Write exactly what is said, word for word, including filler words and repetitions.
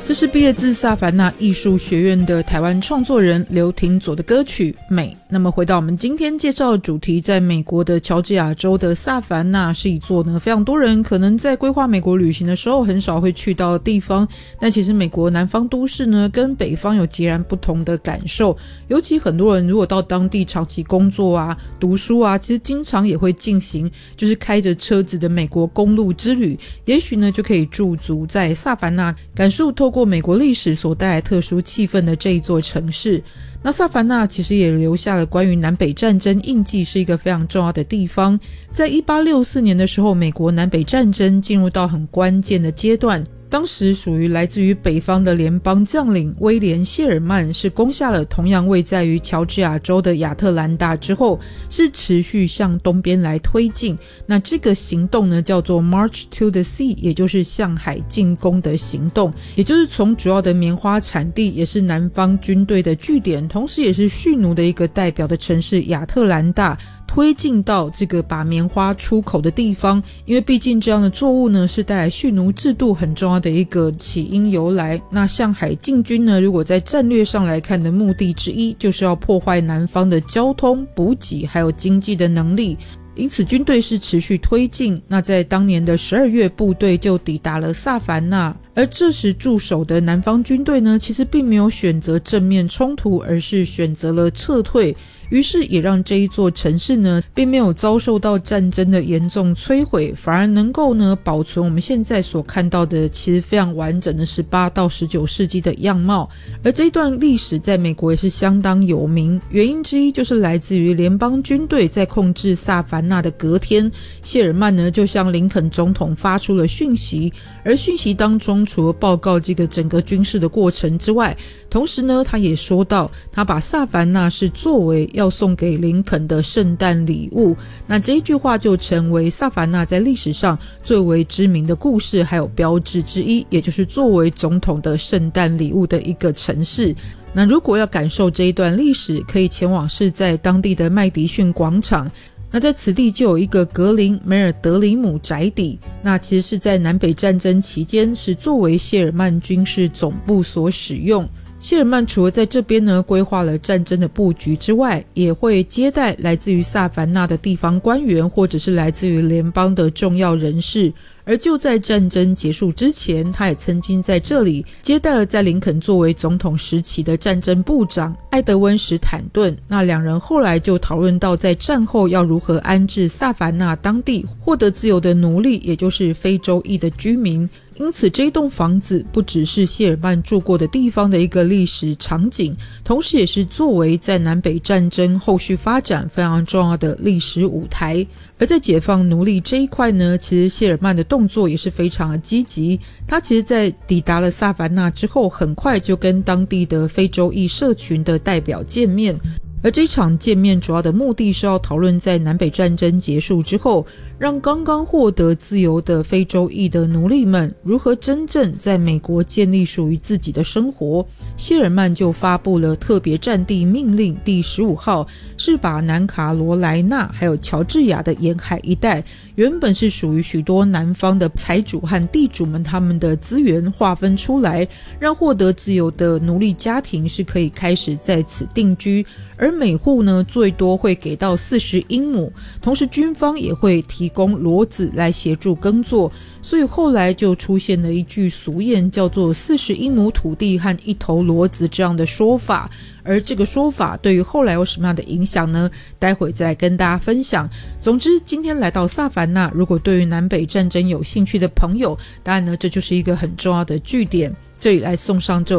这是毕业自萨凡纳艺术学院的台湾创作人刘廷佐的歌曲《美》。那么回到我们今天介绍的主题，在美国的乔治亚州的萨凡纳是一座呢非常多人可能在规划美国旅行的时候很少会去到的地方，但其实美国南方都市呢跟北方有截然不同的感受，尤其很多人如果到当地长期工作啊读书啊，其实经常也会进行就是开着车子的美国公路之旅，也许呢就可以驻足在萨凡纳，感受透过美国历史所带来特殊气氛的这一座城市。那萨凡纳其实也留下了关于南北战争印记，是一个非常重要的地方。在一八六四年的时候，美国南北战争进入到很关键的阶段，当时属于来自于北方的联邦将领威廉·谢尔曼是攻下了同样位在于乔治亚州的亚特兰大之后，是持续向东边来推进。那这个行动呢叫做 March to the Sea， 也就是向海进攻的行动，也就是从主要的棉花产地，也是南方军队的据点，同时也是蓄奴的一个代表的城市亚特兰大，推进到这个把棉花出口的地方。因为毕竟这样的作物呢是带来蓄奴制度很重要的一个起因由来。那向海进军呢，如果在战略上来看的目的之一，就是要破坏南方的交通、补给还有经济的能力，因此军队是持续推进。那在当年的十二月，部队就抵达了萨凡纳，而这时驻守的南方军队呢其实并没有选择正面冲突，而是选择了撤退，于是也让这一座城市呢并没有遭受到战争的严重摧毁，反而能够呢保存我们现在所看到的其实非常完整的十八到十九世纪的样貌。而这一段历史在美国也是相当有名，原因之一就是来自于联邦军队在控制萨凡纳的隔天，谢尔曼呢就向林肯总统发出了讯息，而讯息当中除了报告这个整个军事的过程之外，同时呢他也说到他把萨凡纳是作为要送给林肯的圣诞礼物。那这一句话就成为萨凡纳在历史上最为知名的故事还有标志之一，也就是作为总统的圣诞礼物的一个城市。那如果要感受这一段历史，可以前往是在当地的麦迪逊广场，那在此地就有一个格林梅尔德里姆宅邸，那其实是在南北战争期间是作为谢尔曼军事总部所使用。谢尔曼除了在这边呢规划了战争的布局之外，也会接待来自于萨凡纳的地方官员或者是来自于联邦的重要人士。而就在战争结束之前，他也曾经在这里接待了在林肯作为总统时期的战争部长艾德温·史坦顿。那两人后来就讨论到在战后要如何安置萨凡纳当地获得自由的奴隶，也就是非洲裔的居民。因此这一栋房子不只是谢尔曼住过的地方的一个历史场景，同时也是作为在南北战争后续发展非常重要的历史舞台。而在解放奴隶这一块呢，其实谢尔曼的动作也是非常的积极。他其实在抵达了萨凡纳之后，很快就跟当地的非洲裔社群的代表见面，而这场见面主要的目的是要讨论在南北战争结束之后，让刚刚获得自由的非洲裔的奴隶们如何真正在美国建立属于自己的生活。谢尔曼就发布了特别战地命令第十五号，是把南卡罗来纳还有乔治亚的沿海一带原本是属于许多南方的财主和地主们他们的资源划分出来，让获得自由的奴隶家庭是可以开始在此定居，而每户呢最多会给到四十英亩，同时军方也会提供骡子来协助耕作。所以后来就出现了一句俗谚，叫做四十英亩土地和一头骡子这样的说法。而这个说法对于后来有什么样的影响呢？待会再跟大家分享。总之今天来到萨凡纳，如果对于南北战争有兴趣的朋友，当然呢这就是一个很重要的据点。这里来送上这